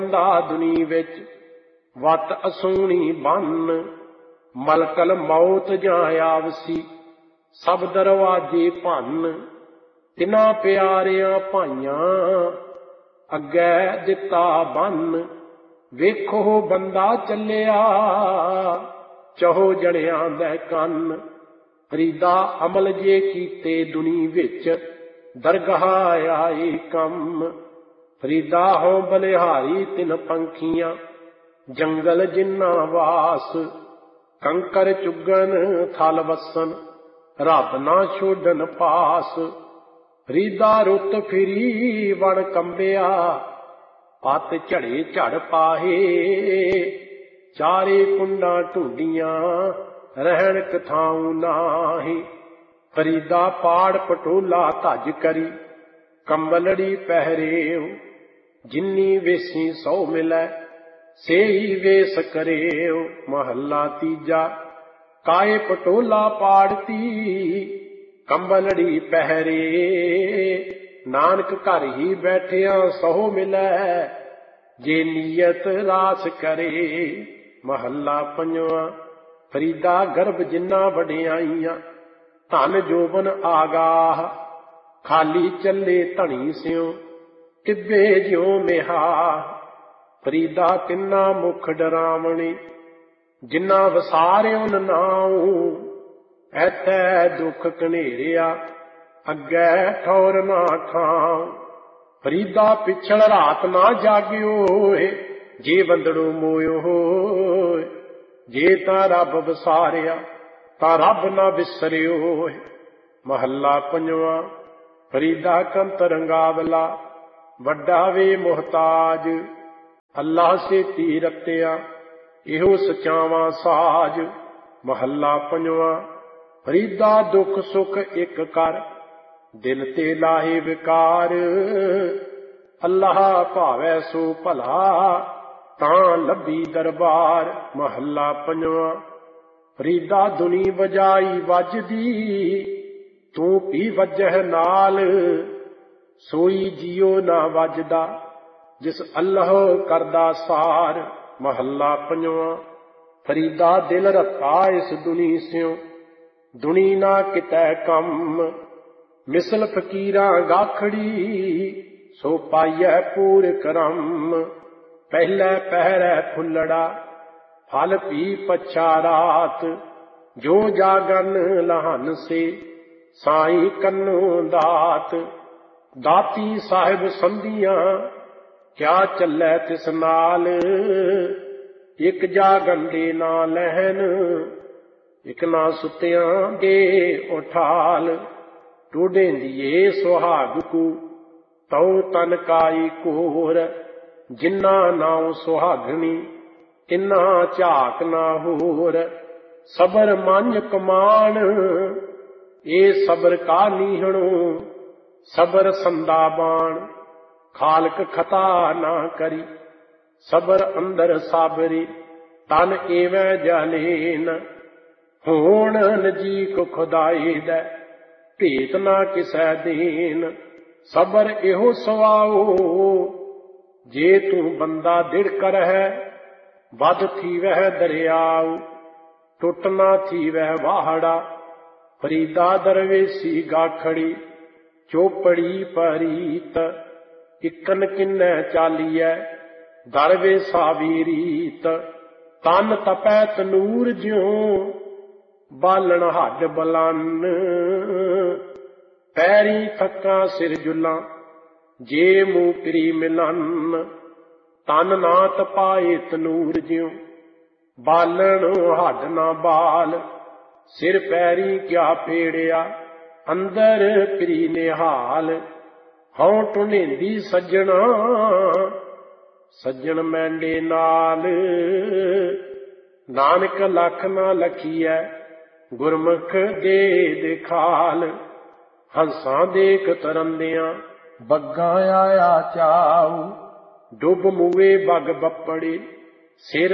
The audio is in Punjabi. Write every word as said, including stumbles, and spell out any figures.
ਦਾ ਦੁਨੀ ਵਿੱਚ ਵਤ ਅਸੂਣੀ ਬੰਨ। ਮਲਕਲ ਮੌਤ ਜਾਂ ਆਵਸੀ ਸਭ ਦਰਵਾਜੇ ਭੰਨ। ਤਿਨਾਂ ਪਿਆਰਿਆਂ ਭਾਈਆਂ ਅੱਗੇ ਦਿੱਤਾ ਬੰਨ। ਵੇਖੋ ਬੰਦਾ ਚੱਲਿਆ ਚਹੋ ਜਣਿਆਂ ਦੇ ਕੰਨ। ਫਰੀਦਾ ਅਮਲ ਜੇ ਕੀਤੇ ਦੁਨੀ ਵਿੱਚ ਦਰਗਾਹ ਆਏ ਕੰਮ। ਫਰੀਦਾ ਹੋ ਬਲਿਹਾਰੀ ਤਿਨ ਪੰਖੀਆਂ ਜੰਗਲ ਜਿੰਨਾ ਵਾਸ। ਕੰਕਰ ਚੁਗਣ ਥਲ ਵਸਨ ਰੱਬ ਨਾ ਛੋਡਨ ਪਾਸ। ਫਰੀਦਾ ਰੁੱਤ ਫਿਰੀ ਵਣ ਕੰਬਿਆ ਪਤ ਝੜੇ ਝੜ ਪਾਹੇ। ਚਾਰੇ ਕੁੰਡਾਂ ਢੂੰਡੀਆਂ ਰਹਿਣ ਕਥਾਉ ਨਾਹੀ। ਫਰੀਦਾ ਪਾੜ ਪਟੋਲਾ ਧੱਜ ਕਰੀ ਕੰਬਲੜੀ ਪਹਿਰੇਉ। ਜਿੰਨੀ ਵੇਸੀ ਸੌ ਮਿਲੈ ਸੇਈ ਵੇਸ ਕਰੇਉ। ਮਹੱਲਾ ਤੀਜਾ। ਕਾਏ ਪਟੋਲਾ ਪਾੜਤੀ ਕੰਬਲੜੀ ਪਹਿਰੇ। ਨਾਨਕ ਘਰ ਹੀ ਬੈਠਿਆ ਸਹੁ ਮਿਲੈ ਜੇ ਨੀਅਤ ਰਾਸ ਕਰੇ। ਮਹੱਲਾ ਪੰਜਵਾਂ। ਫਰੀਦਾ ਗਰਭ ਜਿੰਨਾ ਵਡਿਆਈਆਂ ਧਨ ਜੋਬਨ ਆਗਾਹ। ਖਾਲੀ ਚੱਲੇ ਧਣੀ ਸਿਉ ਟਿੱਬੇ ਜਿਉ ਮਿਹਾ। ਫਰੀਦਾ ਤਿੰਨਾ ਮੁਖ ਡਰਾਵਣੀ ਜਿੰਨਾ ਵਸਾਰਿਉਨ ਨਾਉ। ਐਥੈ ਦੁੱਖ ਘਨੇਰਿਆ ਅੱਗੇ ਠੌਰ ਨਾ ਠਾਉ। ਫਰੀਦਾ ਪਿਛਲ ਰਾਤ ਨਾ ਜਾਗਿਓ ਜੇ ਬੰਦੜੋ ਮੋਇਓ ਹੋਏ। ਜੇ ਤਾਂ ਰੱਬ ਵਸਾਰਿਆ ਤਾਂ ਰੱਬ ਨਾ ਵਿਸਰਿਓ। ਮਹੱਲਾ ਪੰਜਵਾਂ। ਫਰੀਦਾ ਕੰਤ ਰੰਗਾਵਲਾ ਵੱਡਾ ਵੇ ਮੁਹਤਾਜ। ਅੱਲਾ ਸੇਤੀ ਰਤਿਆ ਇਹੋ ਸਚਾਵਾਂ ਸਾਜ। ਮਹੱਲਾ ਪੰਜਵਾਂ। ਫਰੀਦਾ ਦੁੱਖ ਸੁਖ ਇੱਕ ਕਰ ਦਿਲ ਤੇ ਲਾਹੇ ਵਿਕਾਰ। ਅੱਲਾਹ ਭਾਵੈ ਸੋ ਭਲਾ ਤਾਂ ਲੱਭੀ ਦਰਬਾਰ। ਮਹੱਲਾ ਪੰਜਵਾਂ। ਫਰੀਦਾ ਦੁਨੀ ਵਜਾਈ ਵੱਜਦੀ ਤੂੰ ਵੀ ਵੱਜਹਿ ਨਾਲ। ਸੋਈ ਜੀਉ ਨਾ ਵੱਜਦਾ ਜਿਸ ਅੱਲਾਹ ਕਰਦਾ ਸਾਰ। ਮਹੱਲਾ ਪੰਜਵਾਂ। ਫਰੀਦਾ ਦਿਲ ਰੱਖਾ ਇਸ ਦੁਨੀ ਸਿਉ ਦੁਨੀ ਨਾ ਕਿਤੈ ਕੰਮ। ਮਿਸਲ ਫਕੀਰਾਂ ਗਾਖੜੀ ਸੋ ਪਾਈਐ ਪੂਰ ਕਰਮ। ਪਹਿਲੇ ਪਹਿਰੈ ਫੁੱਲੜਾ ਫਲ ਪੀ ਪਛਾ ਰਾਤ। ਜੋ ਜਾਗਨ ਲਹਨ ਸੇ ਸਾਈ ਕੰਨੂ ਦਾਤ। ਦਾਤੀ ਸਾਹਿਬ ਸੰਧੀਆਂ ਕਿਆ ਚੱਲੈ ਤਿਸ ਨਾਲ। ਇੱਕ ਜਾਗਨ ਦੇ ਨਾ ਲਹਿਨ ਇੱਕ ਨਾ ਸੁਤਿਆਂ ਦੇ ਉਠਾਲ। ਟੋਡੇ ਦੀਏ ਸੁਹਾਗ ਕੂ ਤਉ ਤਨ ਕਾਈ ਕੋਰ। ਜਿੰਨਾ ਨਾਉ ਸੁਹਾਗਣੀ ਤਿੰਨਾ ਝਾਕ ਨਾ ਹੋਰ। ਸਬਰ ਮੰਝ ਕਮਾਣ ਇਹ ਸਬਰ ਕਾ ਨੀਹਣੋ। ਸਬਰ ਸੰਦਾ ਬਾਣ ਖਾਲਕ ਖਤਾ ਨਾ ਕਰੀ। ਸਬਰ ਅੰਦਰ ਸਾਬਰੀ ਤਨ ਏਵੈ ਜਾਲੇਨ। ਹੋਣ ਨਜੀਕ ਖੁਦਾਈ ਦੈ ਭੇਤ ਨਾ ਕਿਸੈ ਦੇਨ। ਸਬਰ ਇਹੋ ਸਵਾਉ ਜੇ ਤੂੰ ਬੰਦਾ ਦਿੜਕ ਰਹਿ। ਵੱਧ ਥੀਵਹਿ ਦਰਿਆਉ ਟੁੱਟ ਨਾ ਥੀਵਹਿ ਵਾਹੜਾ। ਫਰੀਦਾ ਦਰਵੇਸੀ ਗਾਖੜੀ ਚੋਪੜੀ ਪਰੀਤ। ਇਕਨ ਕਿੰਨੈ ਚਾਲੀਐ ਦਰਵੇਸਾ ਵੀ ਰੀਤ। ਤਨ ਤਪੈ ਤਨੂਰ ਜਿਉ ਬਾਲਣ ਹੱਡ ਬਲਨ। ਪੈਰੀ ਥੱਕਾਂ ਸਿਰ ਜੁਲਾਂ ਜੇ ਮੂੰਹ ਪਿਰੀ ਮਿਲਨ। ਤਨ ਨਾ ਤਪਾਏ ਤਨੂਰ ਜਿਉ ਬਾਲਣ ਹੱਡ ਨਾ ਬਾਲ। ਸਿਰ ਪੈਰੀ ਕਿਆ ਪੇੜਿਆ ਅੰਦਰ ਪਿਰੀ ਨਿਹਾਲ। ਹਉ ਟੁਨੇਂਦੀ ਸੱਜਣਾ ਸੱਜਣ ਮੈਂਡੇ ਨਾਲ। ਨਾਨਕ ਲੱਖ ਨਾ ਲਖੀਐ ਗੁਰਮੁਖ ਦੇ ਦਿਖਾਲ। ਹੰਸਾਂ ਦੇਖ ਤਰੰਦਿਆਂ ਬੱਗਾਂ ਆਇਆ ਚਾਉ। ਡੁੱਬ ਮੂਏ ਬਗ ਬੱਪੜੇ ਸਿਰ